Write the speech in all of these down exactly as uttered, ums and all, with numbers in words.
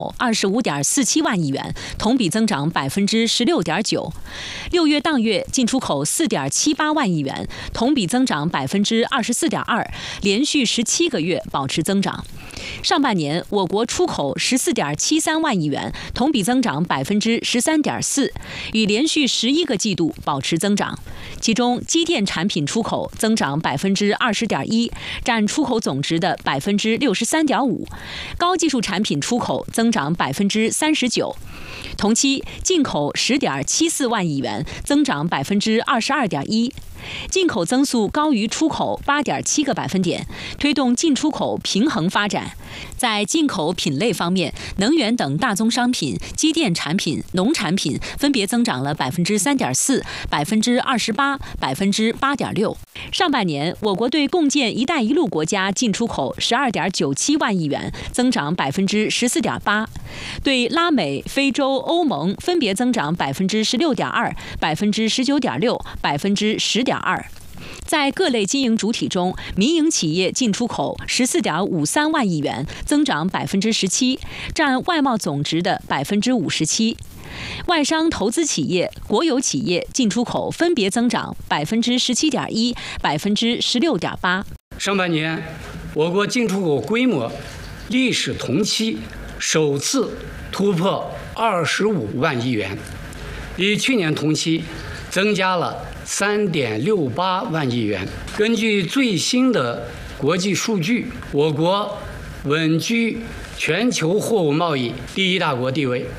二十五点四七万亿元，同比增长百分之十六点九。六月当月进出口四点七八万亿元，同比增长百分之二十四点二，连续十七个月保持增长。上半年，我国出口十四点七三万亿元，同比增长百分之十三点四，与连续十一个季度保持增长。其中，机电产品出口增长百分之二十点一，占出口总值的百分之六十三点五；高技术产品出口增长百分之三十九。同期进口十点七四万亿元，增长百分之二十二点一。进口增速高于出口八点七个百分点，推动进出口平衡发展。在进口品类方面，能源等大宗商品、机电产品、农产品分别增长了百分之三点四、百分之二十八、百分之八点六。上半年，我国对共建“一带一路”国家进出口十二点九七万亿元，增长百分之十四点八；对拉美、非洲、欧盟分别增长百分之十六点二、百分之十九点六、百分之十点二。在各类经营主体中，民营企业进出口十四点五三万亿元，增长百分之十七，占外贸总值的百分之五十七。外商投资企业、国有企业进出口分别增长百分之十七点一、百分之十六点八。 上半年，我国进出口规模历史同期首次突破二十五万亿元，比去年同期增加了三点六八万亿元。根据最新的国际数据，我国稳居全球货物贸易第一大国地位。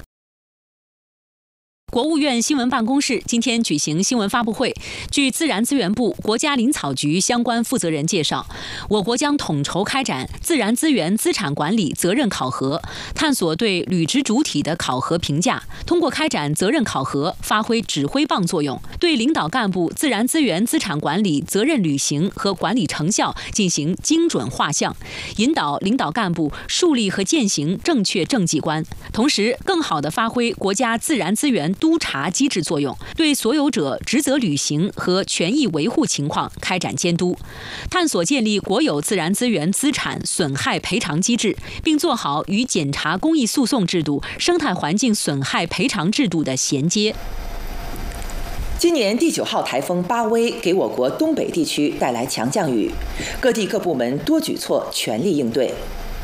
国务院新闻办公室今天举行新闻发布会。据自然资源部、国家林草局相关负责人介绍，我国将统筹开展自然资源资产管理责任考核，探索对履职主体的考核评价，通过开展责任考核，发挥指挥棒作用，对领导干部自然资源资产管理责任履行和管理成效进行精准画像，引导领导干部树立和践行正确政绩观，同时更好地发挥国家自然资源督查机制作用，对所有者职责履行和权益维护情况开展监督，探索建立国有自然资源资产损害赔偿机制，并做好与检察公益诉讼制度、生态环境损害赔偿制度的衔接。 今年第九号台风巴威给我国东北地区带来强降雨，各地各部门多举措全力应对。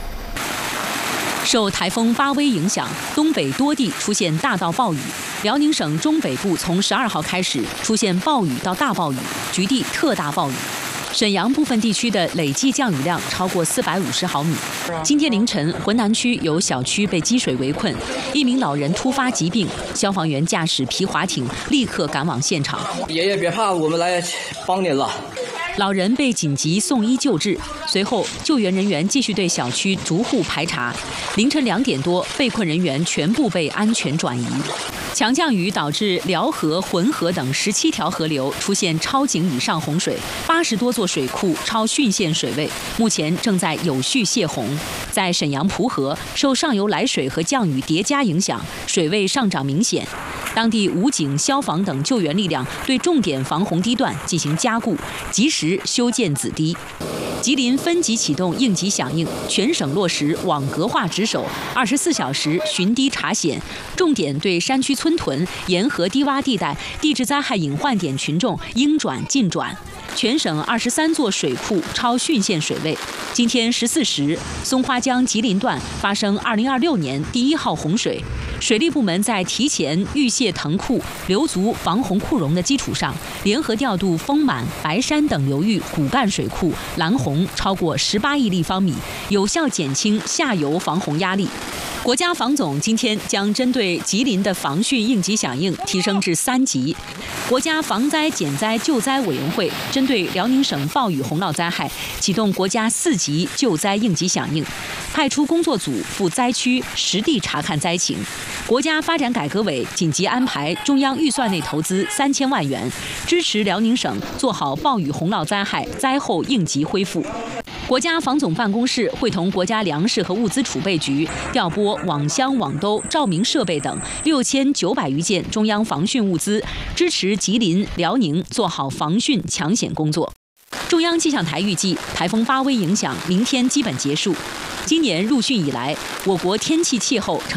受台风巴威影响，东北多地出现大到暴雨。辽宁省中北部从十二号开始出现暴雨到大暴雨，局地特大暴雨。沈阳部分地区的累计降雨量超过四百五十毫米。今天凌晨，浑南区有小区被积水围困，一名老人突发疾病，消防员驾驶皮划艇立刻赶往现场。 爷爷别怕，我们来帮您了。 老人被紧急送医救治，随后救援人员继续对小区逐户排查。凌晨两点多，被困人员全部被安全转移。强降雨导致辽河、浑河等十七条河流出现超警以上洪水，八十多座水库超汛限水位，目前正在有序泄洪。在沈阳蒲河，受上游来水和降雨叠加影响，水位上涨明显。当地武警、消防等救援力量对重点防洪堤段进行加固，及时修建子堤。吉林分级启动应急响应，全省落实网格化值守，二十四小时巡堤查险，重点对山区村屯、沿河低洼地带、地质灾害隐患点群众应转尽转。全省二十三座水库超汛限水位。今天十四时，松花江吉林段发生二零二六年第一号洪水，水利部门在提前预泄腾库、留足防洪库容的基础上，联合调度丰满、白山等流域骨干水库拦洪超过十八亿立方米，有效减轻下游防洪压力。国家防总今天将针对吉林的防汛应急响应提升至三级。国家防灾减灾救灾委员会针对辽宁省暴雨洪涝灾害启动国家四级救灾应急响应，派出工作组赴灾区实地查看灾情。国家发展改革委紧急安排中央预算内投资三千万元，支持辽宁省做好暴雨洪涝灾害灾后应急恢复。国家防总办公室会同国家粮食和物资储备局调拨网箱、网兜、照明设备等六千九百余件中央防汛物资，支持吉林、辽宁做好防汛抢险工作。中央气象台预计，台风巴威影响明天基本结束。 今年入汛以来，我国天气气候呈